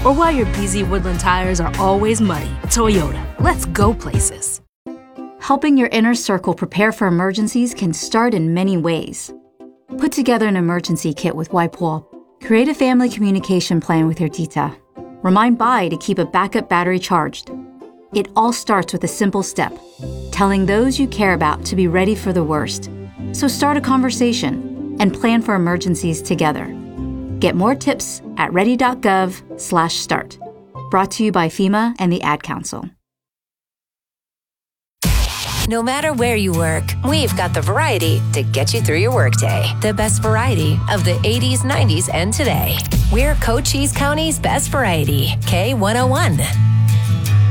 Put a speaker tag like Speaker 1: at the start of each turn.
Speaker 1: Or why your BZ Woodland tires are always muddy. Toyota, let's go places.
Speaker 2: Helping your inner circle prepare for emergencies can start in many ways. Put together an emergency kit with Wipewool. Create a family communication plan with your tita. Remind Bai to keep a backup battery charged. It all starts with a simple step, telling those you care about to be ready for the worst. So start a conversation and plan for emergencies together. Get more tips at ready.gov/start. Brought to you by FEMA and the Ad Council.
Speaker 3: No matter where you work, we've got the variety to get you through your workday. The best variety of the 80s, 90s, and today. We're Cochise County's best variety, K101.